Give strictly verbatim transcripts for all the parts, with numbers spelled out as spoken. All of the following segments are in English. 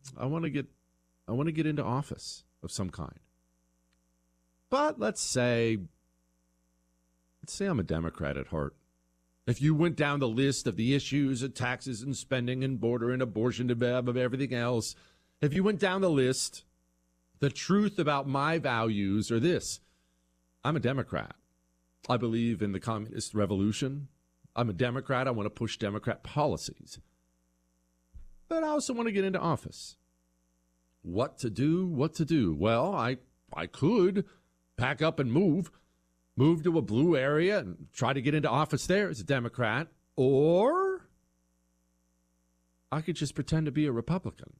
I want to get I want to get into office of some kind. But let's say let's say I'm a Democrat at heart. If you went down the list of the issues of taxes and spending and border and abortion and everything else, if you went down the list, the truth about my values are this. I'm a Democrat. I believe in the communist revolution. I'm a Democrat. I want to push Democrat policies. But I also want to get into office. What to do? What to do? Well, I I could pack up and move. Move to a blue area and try to get into office there as a Democrat. Or I could just pretend to be a Republican.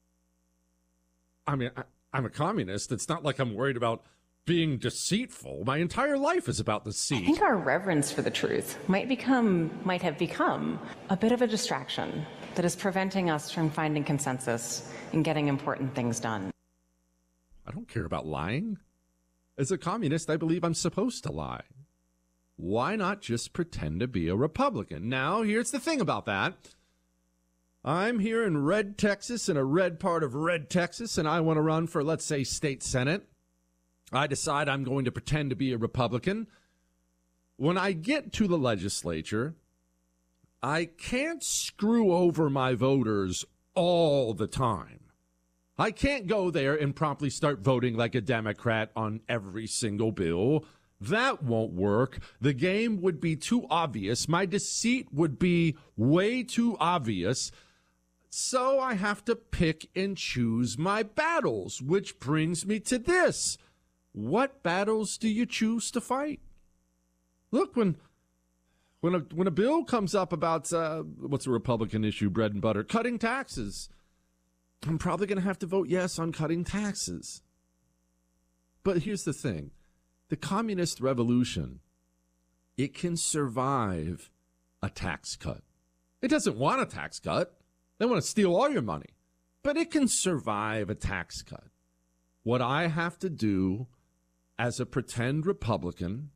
I mean, I, I'm a communist. It's not like I'm worried about being deceitful. My entire life is about deceit. I think our reverence for the truth might become, might have become a bit of a distraction that is preventing us from finding consensus and getting important things done. I don't care about lying. As a communist, I believe I'm supposed to lie. Why not just pretend to be a Republican? Now, here's the thing about that. I'm here in red Texas, in a red part of red Texas, and I want to run for, let's say, state senate. I decide I'm going to pretend to be a Republican. When I get to the legislature, I can't screw over my voters all the time. I can't go there and promptly start voting like a Democrat on every single bill. That won't work. The game would be too obvious. My deceit would be way too obvious. So I have to pick and choose my battles, which brings me to this. What battles do you choose to fight? Look, when when a, when a bill comes up about, uh, what's a Republican issue, bread and butter, cutting taxes, I'm probably going to have to vote yes on cutting taxes. But here's the thing. The communist revolution, it can survive a tax cut. It doesn't want a tax cut. They want to steal all your money. But it can survive a tax cut. What I have to do as a pretend Republican,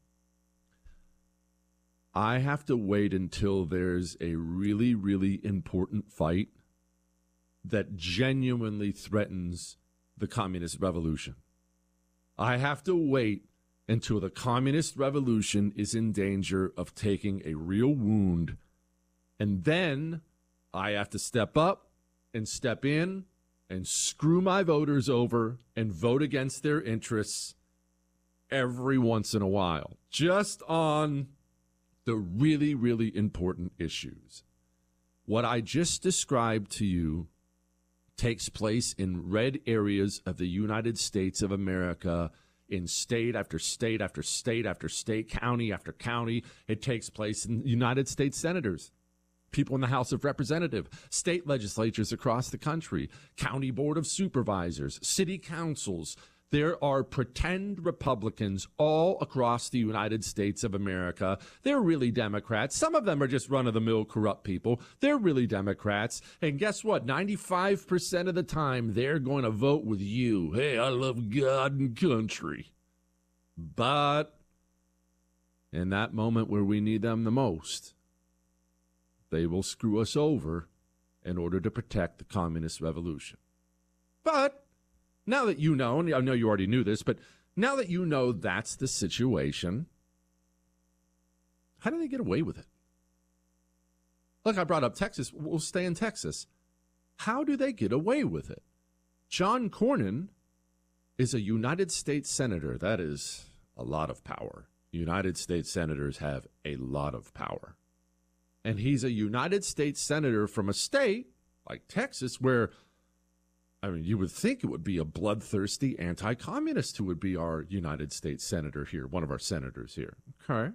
I have to wait until there's a really, really important fight that genuinely threatens the communist revolution. I have to wait until the communist revolution is in danger of taking a real wound, and then I have to step up and step in and screw my voters over and vote against their interests every once in a while, just on the really, really important issues. What I just described to you takes place in red areas of the United States of America, in state after state after state after state, county after county. It takes place in United States senators, people in the House of Representatives, state legislatures across the country, county board of supervisors, city councils. There are pretend Republicans all across the United States of America. They're really Democrats. Some of them are just run-of-the-mill corrupt people. They're really Democrats. And guess what? ninety-five percent of the time, they're going to vote with you. Hey, I love God and country. But in that moment where we need them the most, they will screw us over in order to protect the communist revolution. But now that you know, and I know you already knew this, but now that you know that's the situation, how do they get away with it? Look, I brought up Texas. We'll stay in Texas. How do they get away with it? John Cornyn is a United States senator. That is a lot of power. United States senators have a lot of power. And he's a United States senator from a state like Texas where, I mean, you would think it would be a bloodthirsty anti-communist who would be our United States senator here, one of our senators here. Okay.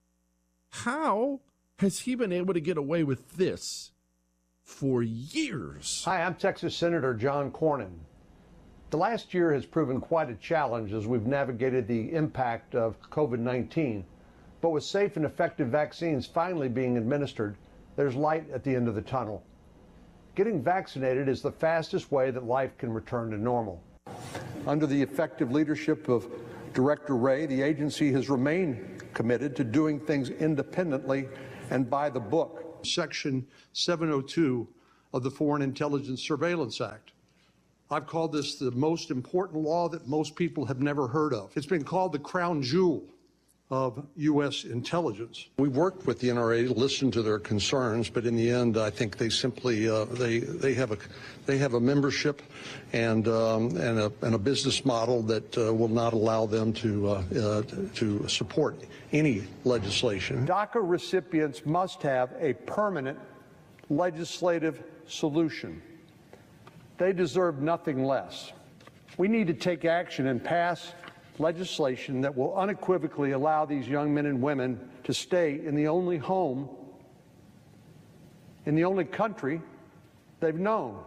How has he been able to get away with this for years? Hi, I'm Texas Senator John Cornyn. The last year has proven quite a challenge as we've navigated the impact of COVID nineteen. But with safe and effective vaccines finally being administered, there's light at the end of the tunnel. Getting vaccinated is the fastest way that life can return to normal. Under the effective leadership of Director Wray, the agency has remained committed to doing things independently and by the book. Section seven oh two of the Foreign Intelligence Surveillance Act I've called this the most important law that most people have never heard of. It's been called the crown jewel of U S intelligence. We worked with the N R A to listen to their concerns, but in the end, I think they simply uh, they they have a they have a membership and um, and a and a business model that uh, will not allow them to uh, uh, to support any legislation. DACA recipients must have a permanent legislative solution. They deserve nothing less. We need to take action and pass legislation that will unequivocally allow these young men and women to stay in the only home, in the only country they've known.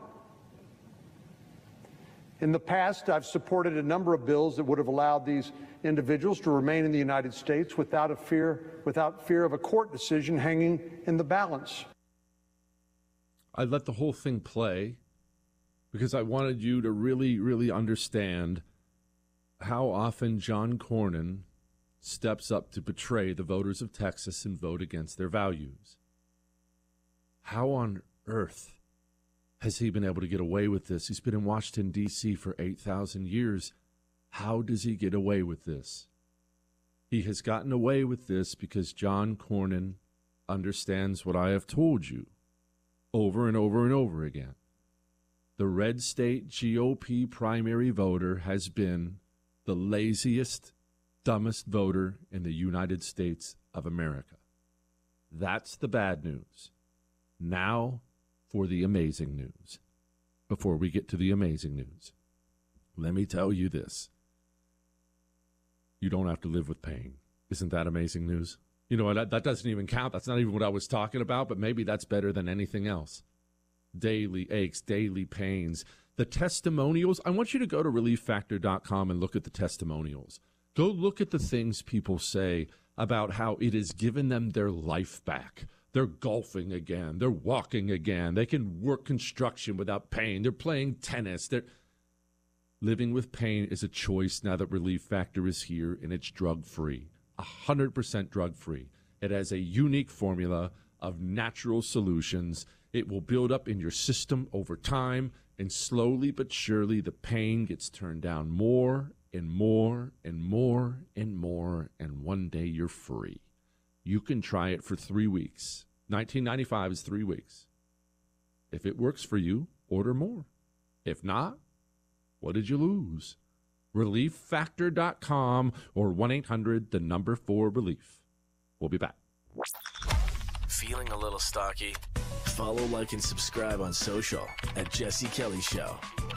In the past, I've supported a number of bills that would have allowed these individuals to remain in the United States without a fear, without fear of a court decision hanging in the balance. I let the whole thing play because I wanted you to really, really understand how often John Cornyn steps up to betray the voters of Texas and vote against their values. How on earth has he been able to get away with this? He's been in Washington, D C for eight thousand years. How does he get away with this? He has gotten away with this because John Cornyn understands what I have told you over and over and over again. The red state G O P primary voter has been the laziest, dumbest voter in the United States of America. That's the bad news. Now for the amazing news. Before we get to the amazing news, let me tell you this. You don't have to live with pain. Isn't that amazing news? You know, that, that doesn't even count. That's not even what I was talking about, but maybe that's better than anything else. Daily aches, daily pains. The testimonials, I want you to go to relief factor dot com and look at the testimonials. Go look at the things people say about how it has given them their life back. They're golfing again. They're walking again. They can work construction without pain. They're playing tennis. They're living with pain is a choice now that Relief Factor is here, and it's drug-free, one hundred percent drug-free. It has a unique formula of natural solutions. It will build up in your system over time, and slowly but surely the pain gets turned down more and more and more and more, and one day you're free. You can try it for three weeks. nineteen ninety-five is three weeks. If it works for you, order more. If not, what did you lose? relief factor dot com or one eight hundred, the number four relief. We'll be back. Feeling a little stocky? Follow, like, and subscribe on social at Jesse Kelly Show.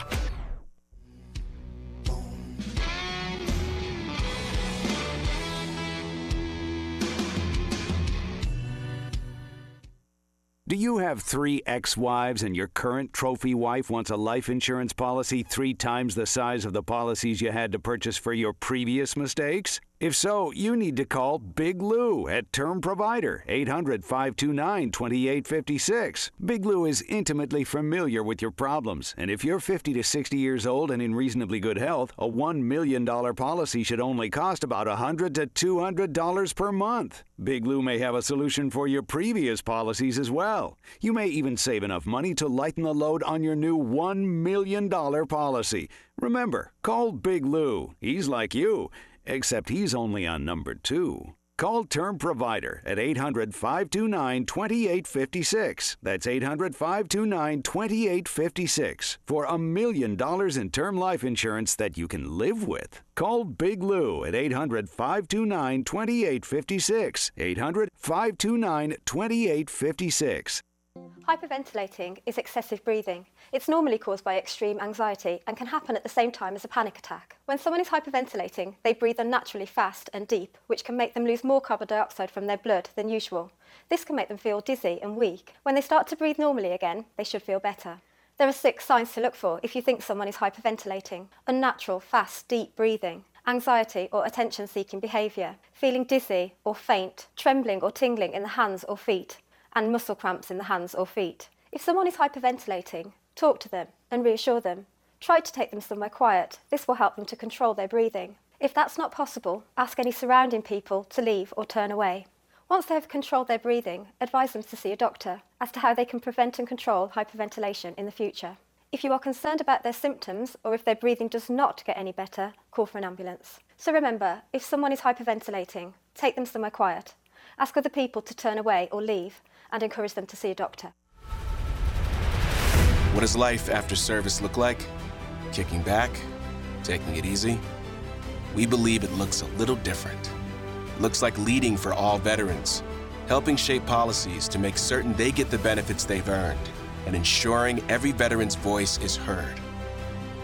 Do you have three ex-wives and your current trophy wife wants a life insurance policy three times the size of the policies you had to purchase for your previous mistakes? If so, you need to call Big Lou at Term Provider, eight hundred, five two nine, two eight five six. Big Lou is intimately familiar with your problems, and if you're fifty to sixty years old and in reasonably good health, a one million dollars policy should only cost about one hundred to two hundred dollars per month. Big Lou may have a solution for your previous policies as well. You may even save enough money to lighten the load on your new one million dollars policy. Remember, call Big Lou. He's like you, except he's only on number two. Call Term Provider at eight hundred, five two nine, two eight five six. That's eight hundred, five two nine, two eight five six for a million dollars in term life insurance that you can live with. Call Big Lou at eight hundred, five two nine, two eight five six. eight hundred, five two nine, two eight five six. Hyperventilating is excessive breathing. It's normally caused by extreme anxiety and can happen at the same time as a panic attack. When someone is hyperventilating, they breathe unnaturally fast and deep, which can make them lose more carbon dioxide from their blood than usual. This can make them feel dizzy and weak. When they start to breathe normally again, they should feel better. There are six signs to look for if you think someone is hyperventilating: unnatural, fast, deep breathing, anxiety or attention-seeking behaviour, feeling dizzy or faint, trembling or tingling in the hands or feet, and muscle cramps in the hands or feet. If someone is hyperventilating, talk to them and reassure them. Try to take them somewhere quiet. This will help them to control their breathing. If that's not possible, ask any surrounding people to leave or turn away. Once they have controlled their breathing, advise them to see a doctor as to how they can prevent and control hyperventilation in the future. If you are concerned about their symptoms or if their breathing does not get any better, call for an ambulance. So remember, if someone is hyperventilating, take them somewhere quiet. Ask other people to turn away or leave and encourage them to see a doctor. What does life after service look like? Kicking back? Taking it easy? We believe it looks a little different. It looks like leading for all veterans, helping shape policies to make certain they get the benefits they've earned, and ensuring every veteran's voice is heard.